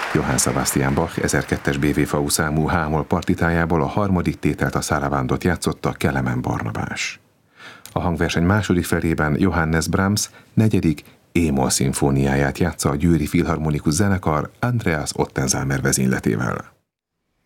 Johann Sebastian Bach 1002-es BV-FAU számú H-moll partitájából a harmadik tételt a Szaravandot játszotta Kelemen Barnabás. A hangverseny második felében Johannes Brahms negyedik E-moll szimfóniáját játsza a Győri Filharmonikus Zenekar Andreas Ottenzámer vezényletével.